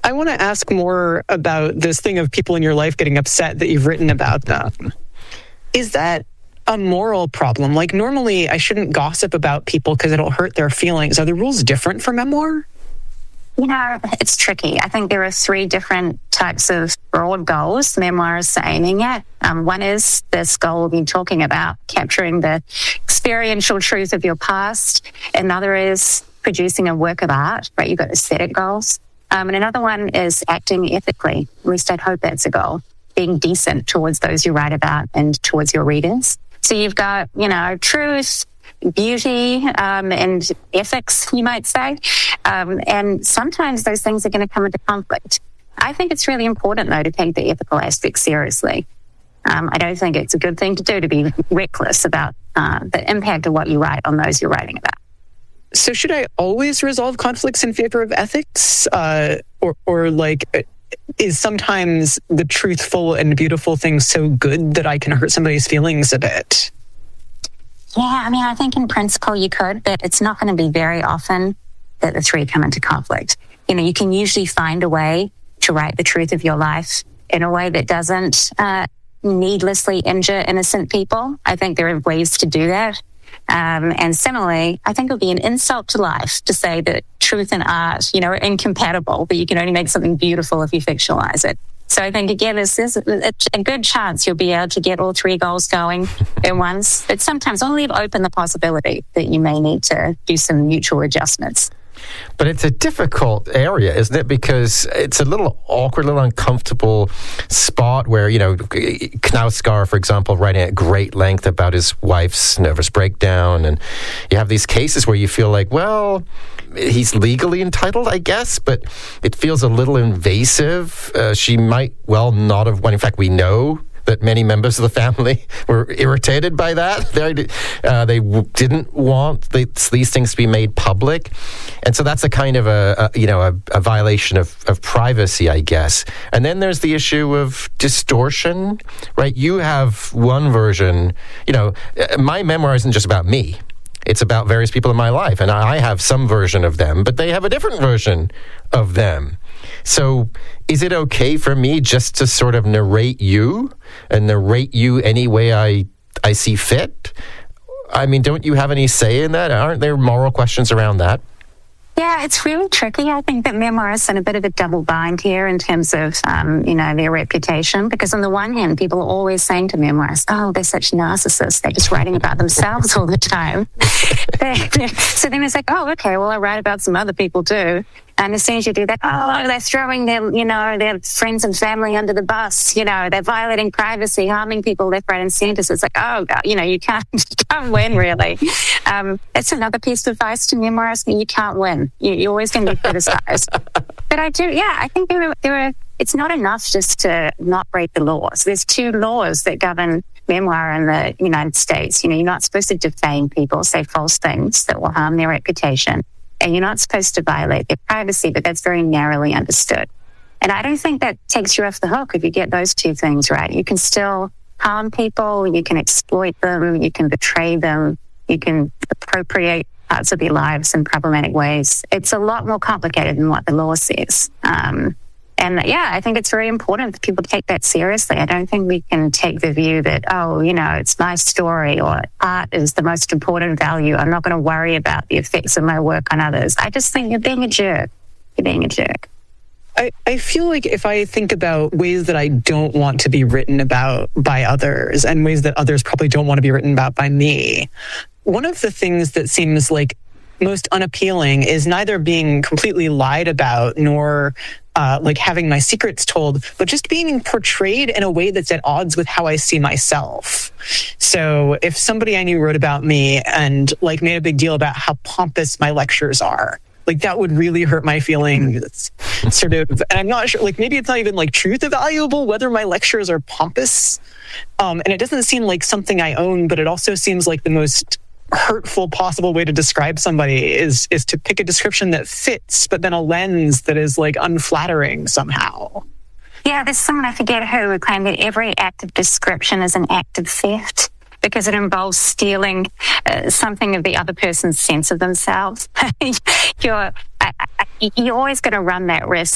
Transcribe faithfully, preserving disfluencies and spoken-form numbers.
I want to ask more about this thing of people in your life getting upset that you've written about them. Is that a moral problem? Like, normally I shouldn't gossip about people because it'll hurt their feelings. Are the rules different for memoir? You know, it's tricky. I think there are three different types of broad goals memoirs are aiming at. Um, one is this goal we've been talking about, capturing the experiential truth of your past. Another is producing a work of art, right? You've got aesthetic goals. Um, and another one is acting ethically. At least I'd hope that's a goal. Being decent towards those you write about and towards your readers. So you've got, you know, truth, beauty, um, and ethics, you might say. Um, and sometimes those things are going to come into conflict. I think it's really important, though, to take the ethical aspect seriously. Um, I don't think it's a good thing to do to be reckless about uh, the impact of what you write on those you're writing about. So should I always resolve conflicts in favor of ethics? Uh, or, or like, is sometimes the truthful and beautiful thing so good that I can hurt somebody's feelings a bit? Yeah, I mean, I think in principle you could, but it's not going to be very often that the three come into conflict. You know, you can usually find a way to write the truth of your life in a way that doesn't uh, needlessly injure innocent people. I think there are ways to do that. Um, and similarly, I think it would be an insult to life to say that truth and art, you know, are incompatible, but you can only make something beautiful if you fictionalize it. So I think, again, it's, it's a good chance you'll be able to get all three goals going at once. But sometimes I'll leave open the possibility that you may need to do some mutual adjustments. But it's a difficult area, isn't it? Because it's a little awkward, a little uncomfortable spot where, you know, Knausgaard, for example, writing at great length about his wife's nervous breakdown. And you have these cases where you feel like, well, he's legally entitled, I guess, but it feels a little invasive. Uh, she might well not have won. In fact, we know that many members of the family were irritated by that. They, uh, they w- didn't want the, these things to be made public. And so that's a kind of a, a you know, a, a violation of, of privacy, I guess. And then there's the issue of distortion, right? You have one version, you know, my memoir isn't just about me. It's about various people in my life, and I have some version of them, but they have a different version of them. So is it okay for me just to sort of narrate you and narrate you any way I, I see fit? I mean, don't you have any say in that? Aren't there moral questions around that? Yeah, it's really tricky. I think that memoirists are in a bit of a double bind here in terms of, um, you know, their reputation. Because on the one hand, people are always saying to memoirists, oh, they're such narcissists. They're just writing about themselves all the time. So then it's like, oh, okay, well, I write about some other people too. And as soon as you do that, oh, they're throwing their, you know, their friends and family under the bus. You know, they're violating privacy, harming people left, right, and centre. So it's like, oh, God, you know, you can't, you can't win, really. Um, it's another piece of advice to memoirists. You can't win. You, you're always going to be criticised. But I do, yeah, I think there are, there are. It's not enough just to not break the laws. There's two laws that govern memoir in the United States. You know, you're not supposed to defame people, say false things that will harm their reputation. And you're not supposed to violate their privacy, but that's very narrowly understood. And I don't think that takes you off the hook if you get those two things right. You can still harm people, you can exploit them, you can betray them, you can appropriate parts of their lives in problematic ways. It's a lot more complicated than what the law says. Um, and yeah, I think it's very important for people to take that seriously. I don't think we can take the view that, oh, you know, it's my story or art is the most important value. I'm not going to worry about the effects of my work on others. I just think you're being a jerk. You're being a jerk. I, I feel like if I think about ways that I don't want to be written about by others and ways that others probably don't want to be written about by me, one of the things that seems like most unappealing is neither being completely lied about nor uh, like having my secrets told, but just being portrayed in a way that's at odds with how I see myself. So if somebody I knew wrote about me and like made a big deal about how pompous my lectures are, like that would really hurt my feelings. Sort of, and I'm not sure, like maybe it's not even like truth evaluable whether my lectures are pompous. Um, and it doesn't seem like something I own, but it also seems like the most hurtful possible way to describe somebody is is to pick a description that fits, but then a lens that is like unflattering somehow. Yeah, there's someone, I forget who, who claimed that every act of description is an act of theft because it involves stealing uh, something of the other person's sense of themselves. you're, I, I, you're always going to run that risk